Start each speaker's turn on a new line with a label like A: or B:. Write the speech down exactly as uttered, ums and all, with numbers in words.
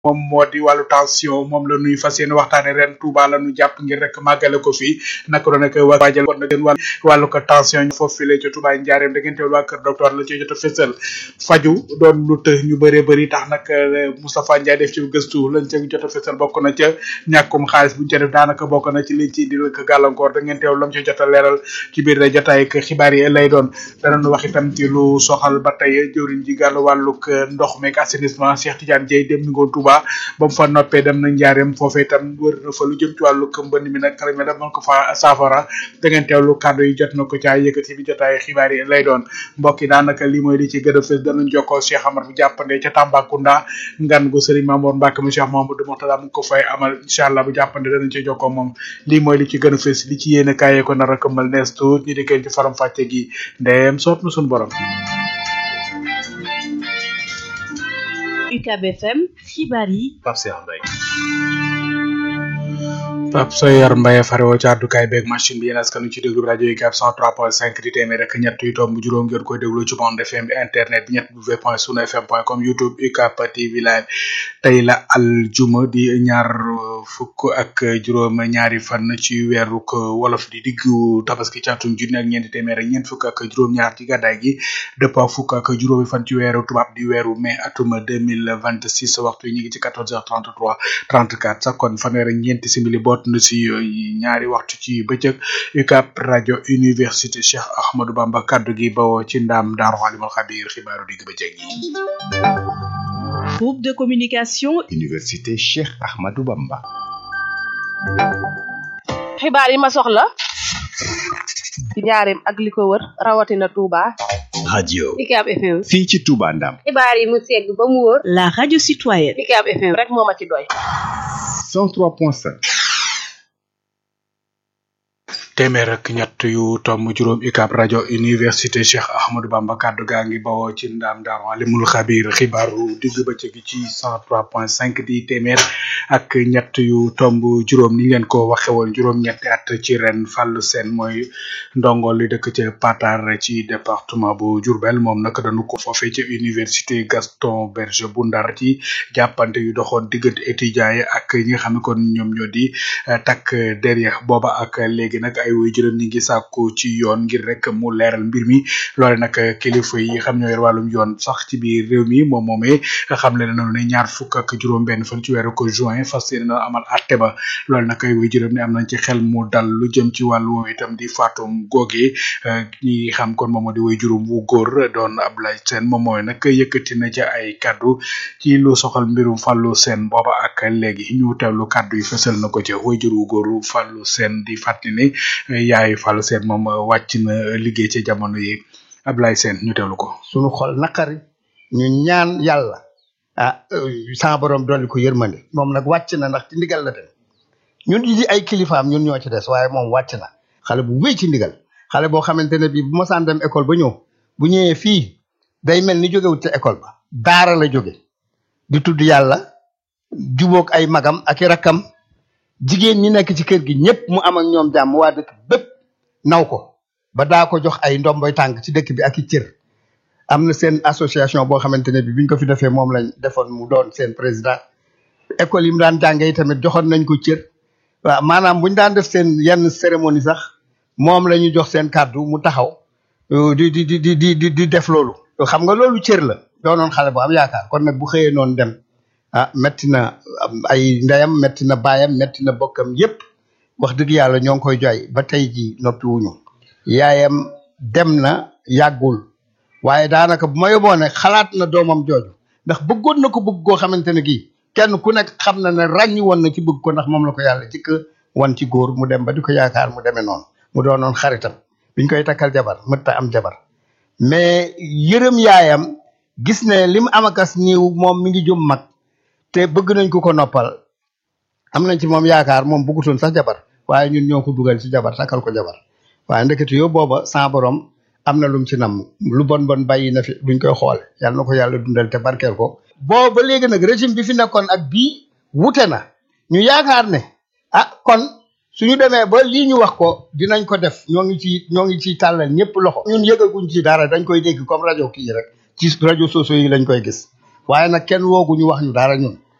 A: moom moo di wàllu tension moom la nuy fas yéene waxtaane ren Touba la nu jàpp ngir rek màggale ko fii naka doon nag waajal kon nag wàllu wàllu ko tension foofu fi la ca Touba njaareem da ngeen teewul waa kër docteur la ci jot a fësal faju doon lu të ñu bëree bëri tax nag Moustapha Ndiaye def ci gëstu lañ ca jot a fësal bokk na ca ñàkkum xaalis buñu ca def daanaka bokk na ci liñ ci di ko gàllankoor da ngeen teewul lam ci jot a leeral ci biir jotaay ak xibaar yi lay doon danañu wax itam ci lu soxal ba tey jëwriñ ji gàllu wàllug ndox meeg assainissement Cheikh Tidiane Dieye dem mi ngoon Touba ba mu fa noppee dem na njaareem foofee itam wër na fa lu jëm ci wàllu mbënd mi nag xale mi daf mën ko fa saafara da ngeen teewlu kàddu yi jot na ko caa yëkkati bi jotaay xibaar yi lay doon mbokk yi daanaka lii mooy li ci gën a fës danañ jokkoo Cheikh Amar bu jàppande ca Tambacounda ngan gu Serigne Mamour Mbacke mu Cheikh Mamadou Mourtada mu ko fay amal incha allah bu jàppande danañ ci jokkoo moom lii mooy li ci gën a fës li ci yéene kaayee ko nar a këmmal nees tuut ñu dikkee ci faram fàcce gi ndeem soot na suñu borom
B: U C A B F M xibaar yi
C: Pape Cheikh Mbaye
A: Pape Soyar Mbaye farewoo ci àddukaay beeg machine bi yéen askanu ci déglu rajo yi cap cent trois point cinq di téeméer rek ñett yu tomb juróom ngeen koy déglu ci bande F M bi internet bi ñett w point sunu fm point com youtube U C A B T V live tey la aljuma di ñaar fukk ak juróom ñaari fan ci weeru wolof di diggu tabaski ci atum junni ak ñeenti téeméer ak ñeent fukk ak juróom ñaar ci gàddaay gi dëppoo fukk ak juróomi fan ci weeru tubaab di weeru mai atum deux mille vingt-six waxtu yi ñu ngi ci quatorze heures trente-trois trente-quatre sax kon fanweer ak ñeenti simili boot na si ñaari waxtu ci bëccëg U C A B rajo université Cheikh Ahmadou Bamba kaddu gi bawoo ci ndam Daaru Alimul Xabiir xibaaru digg bëccëg yi
B: groupe de communication
C: Université Cheikh Ahmadou Bamba
D: xibaar yi ma soxla ci njaareem ak li ko wër rawatina Touba
C: radio
D: U C A B F M
C: fii ci Touba Ndam
D: xibaar yi mu segg ba mu wóor
B: la radio citoyenne
D: U C A B F M rek moo ma ci doy
C: cent trois point cinq
A: téeméer ak ñett yu tomb juróom U C A B rajo université Cheikh Ahmadou Bamba kaddu gaa ngi bawoo ci ndam Daaru Alimul Xabiir xibaaru digg bëccëg ci cent trois point cinq di téeméer ak ñett yu tomb juróom ni leen ko waxe woon juróom ñetti at ci ren Fallou Sène mooy ndongo li dëkk ci Patar ci département bu Diourbel moom nag dañu ko foofee ci université Gaston Berger bu Ndar ci jàppante yu doxoon diggante étudiants yi ak ñi nga xam ne kon ñoom ñoo di takk derrière booba ak léegi nag ay wuy jërëm ñi ngi sàkku ci yoon ngir rek mu leeral mbir mi loole nag kilifa yi xam ñoo yor wàllum yoon sax ci biir réew mi moom moomee xam le nañu ne ñaar fukk ak juróom benn fan ci weeru ko juin fas yéene na amal atte ba loolu nag ay wuy jërëm ne am nañ ci xel mu dal lu jëm ci wàllu woowu itam di faatum googee ñi xam kon moom moo di wuy juróom wu góor doon Ablaye Sène moom mooy nag yëkkati na ca ay kaddu ci lu soxal mbirum Fallou Sène booba ak léegi ñu teewlu kaddu yi fësal na ko ca wuy jur wu góoru Fallou Sène di fàttali ne yaay Fallou Sène moom wàcc na liggéey ci jamono yi Ablaye Sène ñu teewlu ko
E: sunu xol naqari ñu ñaan yàlla ah sa borom dolli ko yërmande moom nag wàcc na ndax ci ndigal la dem ñun di ay kilifaam ñun ñoo ci des waaye moom wàcc na xale bu wéy ci ndigal xale boo xamante ne bii bu ma saan dem école ba ñëw bu ñëwee fii day mel ni jógewut ca école ba daara la jóge di tudd yàlla jubóog ay magam ak i rakkam jigéen ñi nekk ci kër gi ñëpp mu am ak ñoom jàmm waa dëkk bépp naw ko ba daa ko jox ay ndomboy tànk ci dëkk bi ak i cër am na seen association boo xamante ne bi biñ ko fi defee moom lañ defoon mu doon seen président école yi mu daan jàngee tamit joxoon nañ ko cër waaw maanaam buñ daan def seen yenn cérémonie sax moom la ñu jox seen kàddu mu taxaw di di di di di di di def loolu xam nga loolu cër la doonoon xale bu am yaakaar kon nag bu xëyee noonu dem ah metti na ay ndeyam metti na baayam metti na bokkam yépp wax dëgg yàlla ñoo ngi koy jooy ba tey ji noppi wuñu yaayam dem na yàggul waaye daanaka bu ma yóbboo ne xalaat na doomam jooju ndax bëggoon na ko bëgg koo xamante ne gii kenn ku nekk xam na ne ràññi woon na ci bëgg ko ndax moom la ko yàlla ci ka wan ci góor mu dem ba di ko yaakaar mu demee noonu mu doonoon xaritam biñ koy takkal jabar mëtta am jabar mais yërëm yaayam gis ne li mu amakas niiw moom mi ngi jum mag te bëgg nañ ko ko noppal am nañ ci moom yaakaar moom bëggutoon sax jabar waaye ñun ñoo ko dugal ci jabar takkal ko jabar waaye ndekete yow booba sa borom am na lum ci nam lu bon bon bàyyi na fi duñ koy xoole yàlla na ko yàlla dundal te barkeel ko booba léegi nag régime bi fi nekkoon ak bii wute na ñu yaakaar ne ah kon suñu demee ba lii ñu wax ko dinañ ko def ñoo ngi ci ñoo ngi ciy tàllal ñëpp loxo ñun yëgaguñ ci dara dañ koy dégg comme rajo kii rek ci rajo sociaux yi lañ koy gis waaye nag kenn woogu ñu wax ñu dara ñun